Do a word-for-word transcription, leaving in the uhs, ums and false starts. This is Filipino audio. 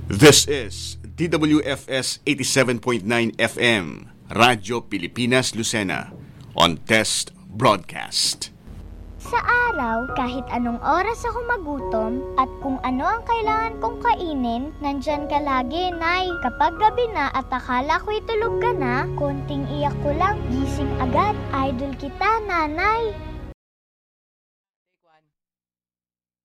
This is D W F S eighty-seven point nine F M, Radyo Pilipinas Lucena, on Test Broadcast. Sa araw, kahit anong oras ako magutom at kung ano ang kailangan kong kainin, nandyan ka lagi, Nay. Kapag gabi na at akala ko'y tulog ka na, konting iyak ko lang, gising agad. Idol kita, Nanay.